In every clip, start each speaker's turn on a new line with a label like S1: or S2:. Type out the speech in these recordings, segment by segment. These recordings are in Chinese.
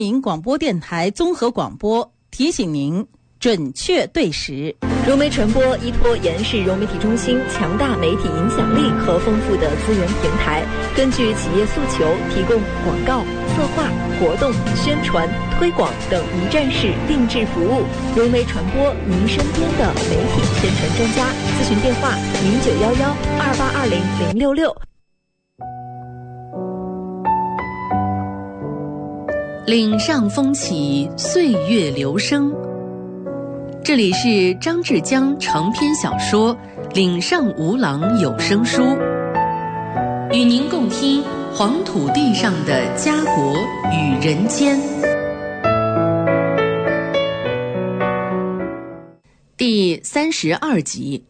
S1: 民广播电台综合广播提醒您准确对时。
S2: 融媒传播依托延世融媒体中心强大媒体影响力和丰富的资源平台，根据企业诉求提供广告、策划、活动、宣传、推广等一站式定制服务。融媒传播，您身边的媒体宣传专家。咨询电话0911282066。
S3: 岭上风起，岁月流声。这里是张志江长篇小说《岭上无郎》有声书，与您共听黄土地上的家国与人间。第32集。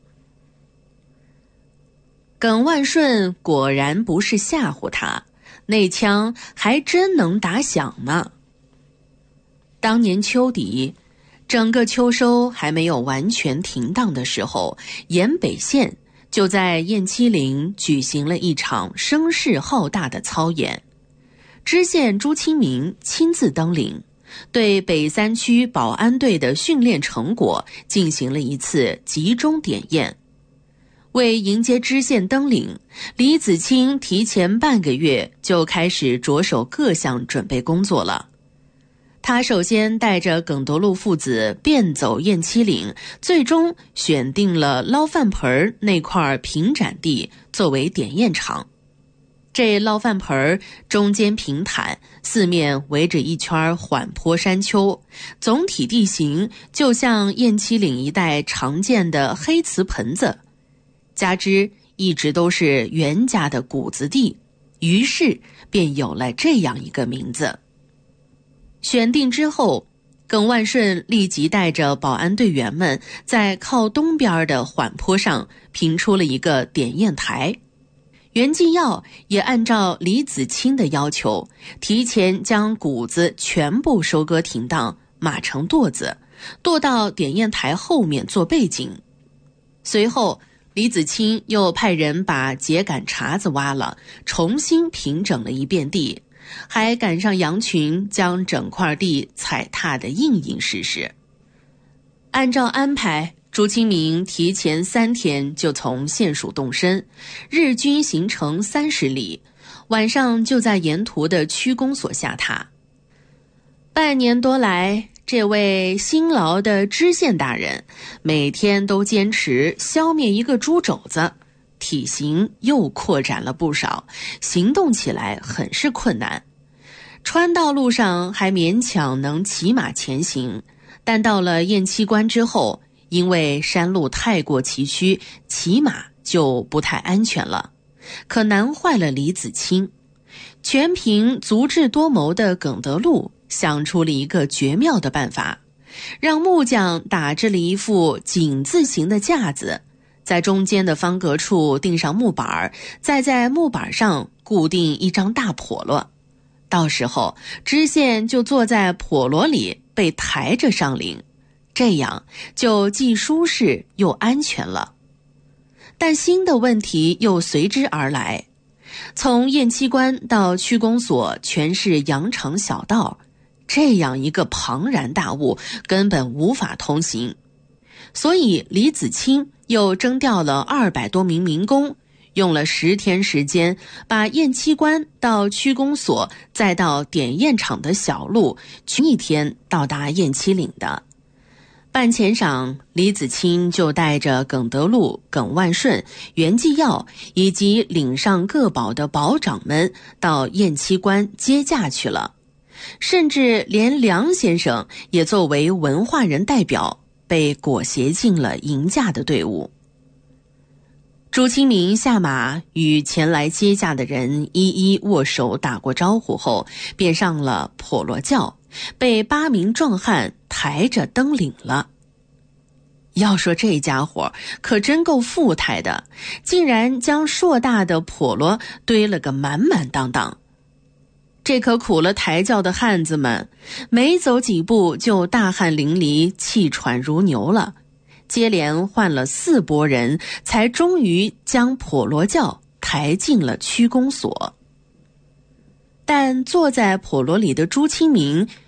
S3: 耿万顺果然不是吓唬他，那枪还真能打响呢。当年秋底，整个秋收还没有完全停当的时候，延北县就在雁栖岭举行了一场声势浩大的操演。知县朱清明亲自登岭，对北三区保安队的训练成果进行了一次集中点验。为迎接知县登岭，李子清提前半个月就开始着手各项准备工作了。他首先带着耿德禄父子遍走雁栖岭，最终选定了捞饭盆那块平展地作为点验场。这捞饭盆中间平坦，四面围着一圈缓坡山丘，总体地形就像雁栖岭一带常见的黑瓷盆子，加之一直都是袁家的谷子地，于是便有了这样一个名字。选定之后，耿万顺立即带着保安队员们在靠东边的缓坡上评出了一个点验台。袁继耀也按照李子清的要求，提前将谷子全部收割停当，码成垛子，垛到点验台后面做背景。随后李子清又派人把秸秆茬子挖了，重新平整了一遍地，还赶上羊群将整块地踩踏得硬硬实实。按照安排，朱清明提前3天就从县署动身，日均行程30里，晚上就在沿途的区公所下榻。半年多来，这位辛劳的知县大人每天都坚持消灭一个猪肘子，体型又扩展了不少，行动起来很是困难。川道路上还勉强能骑马前行，但到了雁栖关之后，因为山路太过崎岖，骑马就不太安全了，可难坏了李子清。全凭足智多谋的耿德禄想出了一个绝妙的办法，让木匠打制了一副井字形的架子，在中间的方格处钉上木板，再在木板上固定一张大笸箩。到时候知县就坐在笸箩里被抬着上岭，这样就既舒适又安全了。但新的问题又随之而来，从雁栖关到区公所全是羊肠小道，这样一个庞然大物根本无法通行。所以李子清又征调了200多名民工，用了10天时间，把雁栖关到区公所再到点验场的小路1天到达雁栖岭的。半前晌，李子清就带着耿德禄、耿万顺、袁继耀以及岭上各保的保长们到雁栖关接驾去了，甚至连梁先生也作为文化人代表被裹挟进了迎驾的队伍。朱清明下马与前来接驾的人一一握手打过招呼后，便上了笸箩轿，被8名壮汉抬着登岭了。要说这家伙可真够富态的，竟然将硕大的笸箩堆了个满满当当。这可苦了抬轿的汉子们，没走几步就大汗淋漓，气喘如牛了。接连换了4拨人，才终于将笸箩轿抬进了区公所。但坐在笸箩里的朱清明